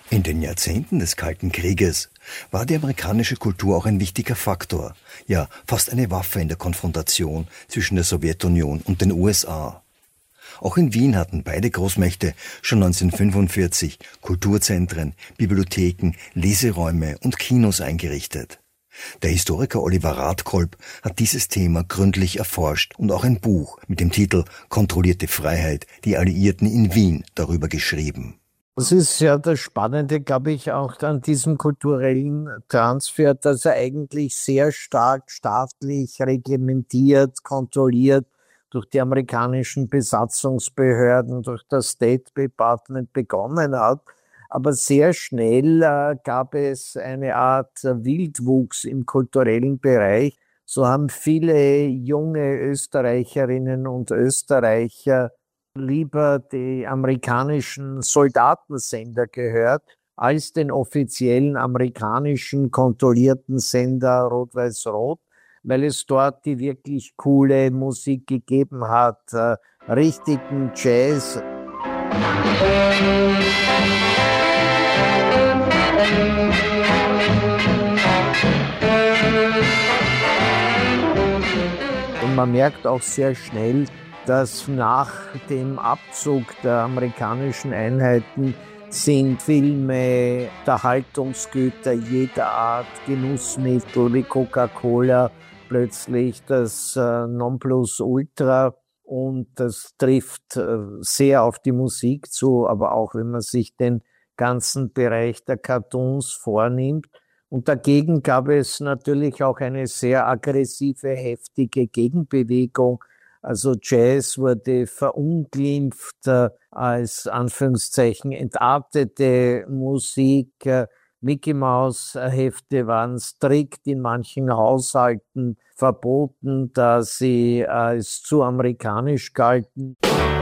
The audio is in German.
In den Jahrzehnten des Kalten Krieges war die amerikanische Kultur auch ein wichtiger Faktor, ja fast eine Waffe in der Konfrontation zwischen der Sowjetunion und den USA. Auch in Wien hatten beide Großmächte schon 1945 Kulturzentren, Bibliotheken, Leseräume und Kinos eingerichtet. Der Historiker Oliver Radkolb hat dieses Thema gründlich erforscht und auch ein Buch mit dem Titel »Kontrollierte Freiheit, die Alliierten in Wien« darüber geschrieben. Das ist ja das Spannende, glaube ich, auch an diesem kulturellen Transfer, dass er eigentlich sehr stark staatlich reglementiert, kontrolliert durch die amerikanischen Besatzungsbehörden, durch das State Department begonnen hat. Aber sehr schnell gab es eine Art Wildwuchs im kulturellen Bereich. So haben viele junge Österreicherinnen und Österreicher lieber die amerikanischen Soldatensender gehört, als den offiziellen amerikanischen kontrollierten Sender Rot-Weiß-Rot, weil es dort die wirklich coole Musik gegeben hat, richtigen Jazz. Und man merkt auch sehr schnell, dass nach dem Abzug der amerikanischen Einheiten sind Filme, Unterhaltungsgüter jeder Art, Genussmittel wie Coca-Cola plötzlich das Nonplusultra, und das trifft sehr auf die Musik zu, aber auch wenn man sich den ganzen Bereich der Cartoons vornimmt. Und dagegen gab es natürlich auch eine sehr aggressive, heftige Gegenbewegung. Also Jazz wurde verunglimpft als Anführungszeichen entartete Musik. Mickey Maus Hefte waren strikt in manchen Haushalten verboten, da sie als zu amerikanisch galten.